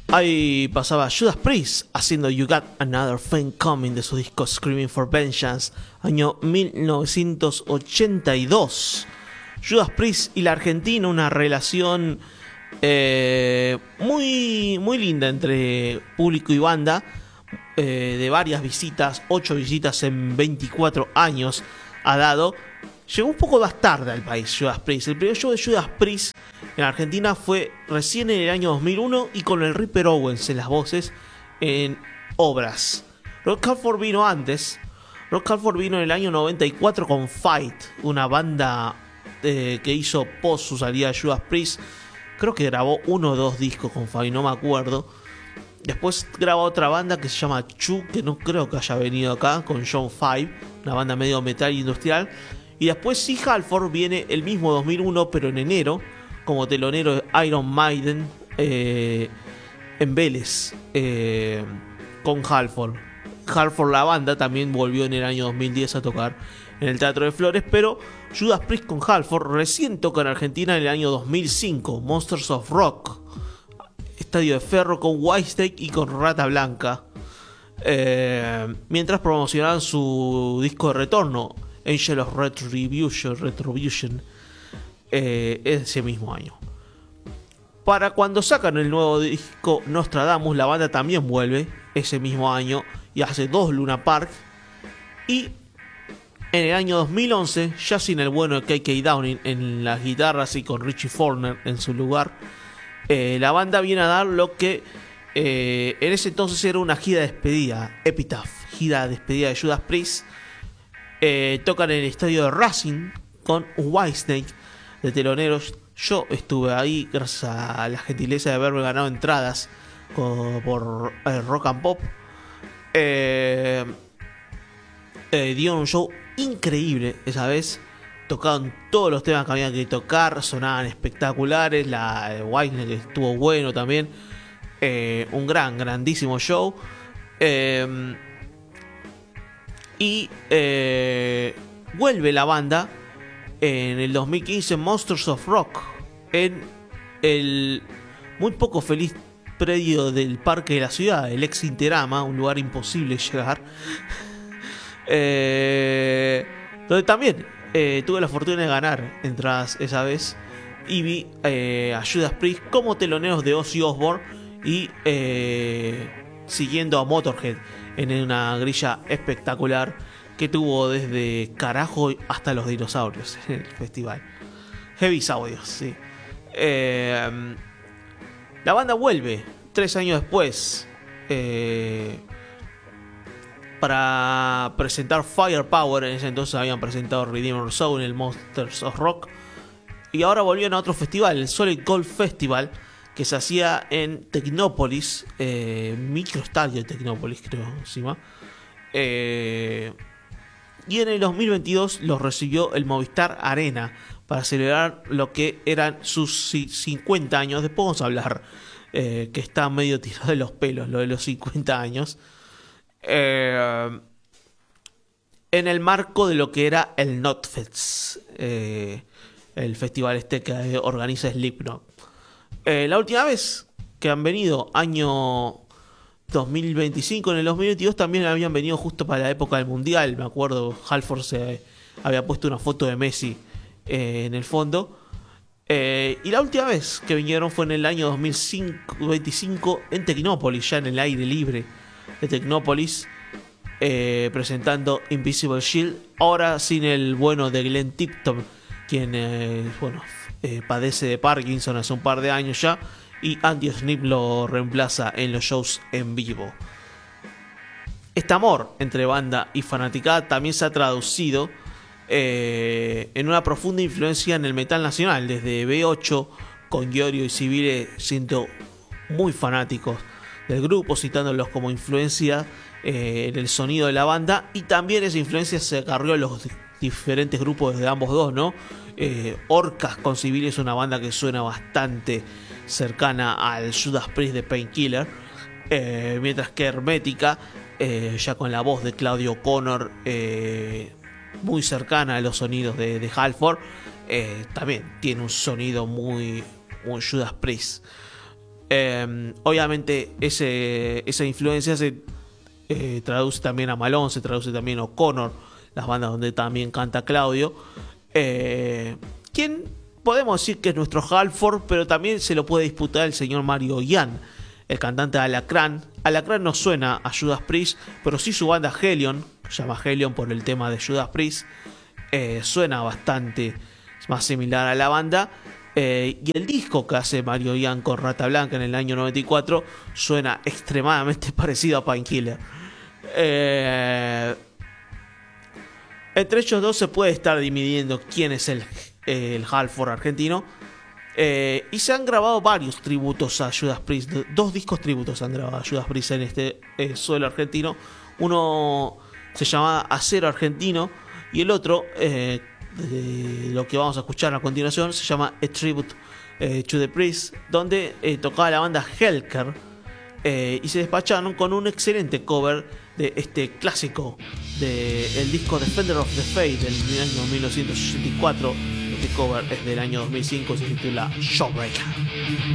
Ahí pasaba Judas Priest haciendo You Got Another Thing Coming de su disco Screaming for Vengeance, año 1982. Judas Priest y la Argentina, una relación muy linda entre público y banda, de varias visitas, 8 visitas en 24 años ha dado. Llegó un poco más tarde al país Judas Priest. El primer show de Judas Priest en Argentina fue recién en el año 2001 y con el Ripper Owens en las voces en obras. Rob Halford vino antes. Rob Halford vino en el año 94 con Fight, una banda que hizo post su salida de Judas Priest. Creo que grabó 1 o 2 discos con Fight, no me acuerdo. Después grabó otra banda que se llama Chu, que no creo que haya venido acá, con John Five, una banda medio metal industrial. Y después sí, Halford viene el mismo 2001, pero en enero, como telonero de Iron Maiden en Vélez, con Halford. Halford, la banda, también volvió en el año 2010 a tocar en el Teatro de Flores, pero Judas Priest con Halford recién toca en Argentina en el año 2005, Monsters of Rock, Estadio de Ferro, con Whitesnake y con Rata Blanca, mientras promocionaban su disco de retorno, Angel of Retribution, ese mismo año. Para cuando sacan el nuevo disco Nostradamus, la banda también vuelve ese mismo año y hace 2 Luna Park. Y en el año 2011, ya sin el bueno de KK Downing en las guitarras y con Richie Foreigner en su lugar, la banda viene a dar lo que en ese entonces era una gira de despedida, Epitaph, gira de despedida de Judas Priest. Tocan en el estadio de Racing con Whitesnake de teloneros. Yo estuve ahí gracias a la gentileza de haberme ganado entradas por Rock and Pop. Dieron un show increíble esa vez. Tocaron todos los temas que había que tocar, sonaban espectaculares. La de Whitesnake estuvo bueno también. Un grandísimo show. Y vuelve la banda en el 2015 Monsters of Rock en el muy poco feliz predio del Parque de la Ciudad, el ex Interama, un lugar imposible llegar, donde también tuve la fortuna de ganar entradas esa vez y vi a Judas Priest como teloneros de Ozzy Osbourne y siguiendo a Motorhead en una grilla espectacular que tuvo desde carajo hasta los dinosaurios en el festival. Heavy audios, sí. La banda vuelve 3 años después para presentar Firepower. En ese entonces habían presentado Redeemer Soul en el Monsters of Rock. Y ahora volvían a otro festival, el Solid Gold Festival, que se hacía en Tecnópolis, microestadio de Tecnópolis, creo, encima. Y en el 2022 los recibió el Movistar Arena para celebrar lo que eran sus 50 años. Después vamos a hablar, que está medio tirado de los pelos lo de los 50 años. En el marco de lo que era el Knotfest, el festival este que organiza Slipknot. La última vez que han venido, año 2025, en el 2022 también habían venido justo para la época del Mundial. Me acuerdo, Halford se había puesto una foto de Messi en el fondo. Y la última vez que vinieron fue en el año 2025 en Tecnópolis, ya en el aire libre de Tecnópolis, presentando Invisible Shield. Ahora sin el bueno de Glenn Tipton, quien padece de Parkinson hace un par de años ya, y Andy Snip lo reemplaza en los shows en vivo. Este amor entre banda y fanaticada también se ha traducido en una profunda influencia en el metal nacional, desde B8 con Giorgio y Civile siendo muy fanáticos del grupo, citándolos como influencia en el sonido de la banda, y también esa influencia se acarrió a los diferentes grupos de ambos dos, ¿no? Orcas con Civile es una banda que suena bastante cercana al Judas Priest de Painkiller, mientras que Hermética, ya con la voz de Claudio O'Connor, muy cercana a los sonidos de Halford, también tiene un sonido muy Judas Priest. Obviamente esa influencia se traduce también a Malone, se traduce también a O'Connor, las bandas donde también canta Claudio, quien podemos decir que es nuestro Halford, pero también se lo puede disputar el señor Mario Ian, el cantante de Alacrán. Alacrán no suena a Judas Priest, pero sí su banda Hellion, se llama Hellion por el tema de Judas Priest, suena bastante más similar a la banda. Y el disco que hace Mario Ian con Rata Blanca en el año 94 suena extremadamente parecido a Painkiller. Entre ellos dos se puede estar dividiendo quién es el Halford argentino. Y se han grabado varios tributos a Judas Priest. 2 discos tributos han grabado a Judas Priest en este suelo argentino. Uno se llama Acero Argentino y el otro, lo que vamos a escuchar a continuación, se llama A Tribute to the Priest, donde tocaba la banda Helker, y se despacharon con un excelente cover de este clásico del disco Defender of the Faith del año 1984. Este cover es del año 2005 y se titula Showbreaker.